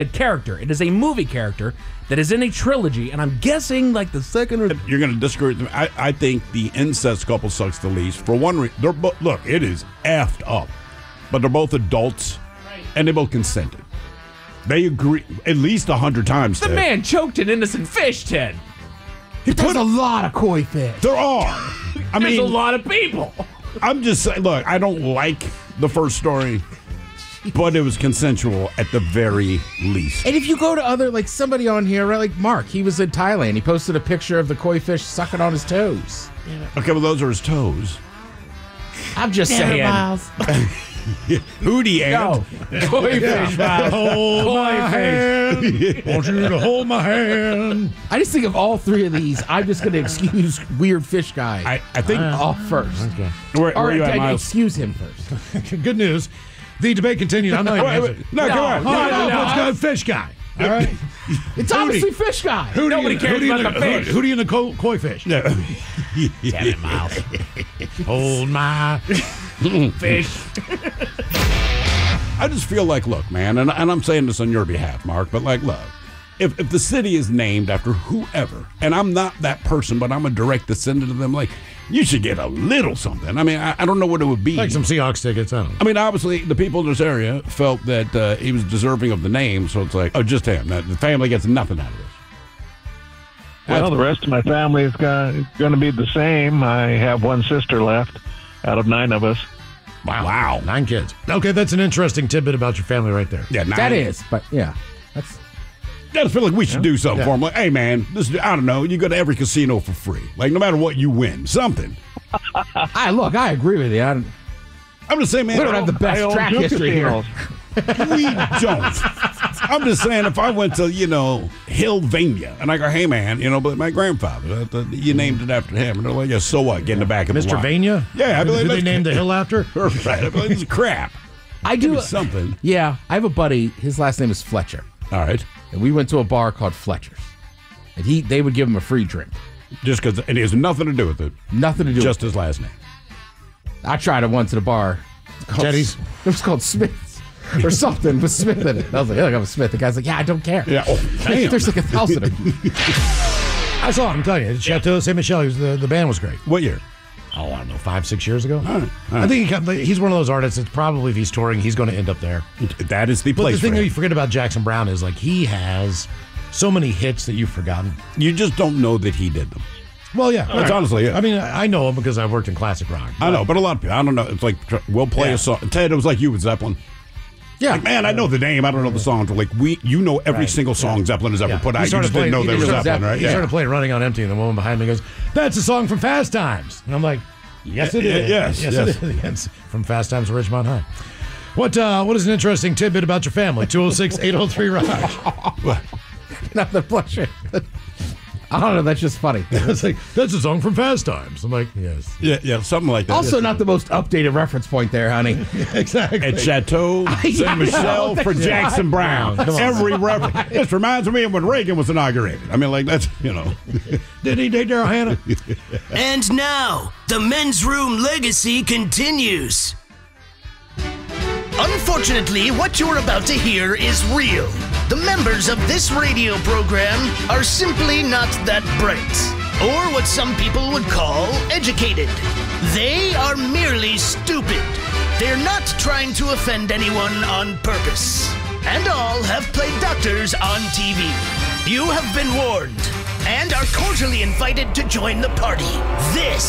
character. It is a movie character that is in a trilogy, and I'm guessing like the second or... You're going to disagree with me. I think the incest couple sucks the least. For one reason, look, it is effed up, but they're both adults, and they both consented. They agree at least 100 times. The man choked an innocent fish, Ted. There's a lot of koi fish. There are. I There's mean, a lot of people. I'm just saying, look, I don't like the first story, but it was consensual at the very least. And if you go to other, like somebody on here, right, like Mark, he was in Thailand. He posted a picture of the koi fish sucking on his toes. Okay, well, those are his toes. I'm just saying. Miles. Hootie ant. No. Koi fish, Miles. Hold my Koi fish. hand. Want you to hold my hand. I just think of all three of these, I'm just going to excuse weird fish guy I think. off first. Okay. Where Or are you at, Miles? excuse him first. Good news. The debate continues. I'm not even answering. No, come on. All right, no. let's go fish guy. All right. It's obviously fish guy. Nobody cares about the fish. Hootie and the koi fish. Yeah. Damn it, Miles. Hold my Fish. I just feel like, look, man, and I'm saying this on your behalf, Mark, but like, look, if the city is named after whoever, and I'm not that person, but I'm a direct descendant of them, like, you should get a little something. I mean, I don't know what it would be. like some Seahawks tickets. I don't know. I mean, obviously, the people in this area felt that he was deserving of the name, so it's like, oh, just him. The family gets nothing out of this. Well, the rest of my family is going to be the same. I have one sister left out of 9 of us. Wow. 9 kids. Okay, that's an interesting tidbit about your family right there. Yeah, That is, but yeah. That's I just feel like we should do something for him. Like, hey, man, I don't know. You go to every casino for free. Like, no matter what, you win something. I agree with you. I'm just saying, man. We don't have the I best own track 2 history here. casinos. We don't. I'm just saying, if I went to, Hillvania, and I go, hey, man, but my grandfather, you named it after him. And they're like, yeah, so what? Get in the back of the Mr. line. Vania? Yeah, I believe Who they that's- named the hill after? Right. I believe this is crap. I Give do me something. Yeah, I have a buddy. His last name is Fletcher, All right. and we went to a bar called Fletcher's, and they would give him a free drink. Just because it has nothing to do with it. Nothing to do. Just his last name. I tried it once at a bar. Teddy's? It was called Smith's or something with Smith in it. I was like, yeah, I'm Smith. The guy's like, yeah, I don't care. Yeah. Oh, damn. There's like 1,000 of them. I saw him, I'm telling you. Chateau Saint Michel. The band was great. What year? Oh, I don't know, 5-6 years ago. All right. I think he's one of those artists that's probably, if he's touring, he's going to end up there. That is the But place the thing for that him. you forget about Jackson Brown is, like, he has so many hits that you've forgotten. You just don't know that he did them. Well, yeah. That's honestly it. I mean, I know him because I worked in classic rock. I know, but a lot of people, I don't know. It's like, we'll play Yeah. a song. Ted, it was like you with Zeppelin. Yeah. Like, man, I know the name. I don't know the songs. But like, you know every Right. single song Zeppelin has ever Yeah. put He out. You started just didn't know playing- they he were started- Zeppelin, right? He started playing Running on Empty, and the woman behind me goes, that's a song from Fast Times. And I'm like, yes, it is. Yes. it is. It's from Fast Times to Ridgemont High. What is an interesting tidbit about your family? 206-803-ROCK. Not the Fletcher. I don't know. That's just funny. It's like, that's a song from Fast Times. I'm like, yes. Yeah, something like that. Also, not the most updated reference point there, honey. Exactly. At Chateau Saint know, Michel for that's Jackson right. Brown. Come on. Every reference. This reminds me of when Reagan was inaugurated. I mean, like, that's, Did he date Daryl Hannah? And now, the Men's Room legacy continues. Unfortunately, what you're about to hear is real. The members of this radio program are simply not that bright, or what some people would call educated. They are merely stupid. They're not trying to offend anyone on purpose. And all have played doctors on TV. You have been warned and are cordially invited to join the party. This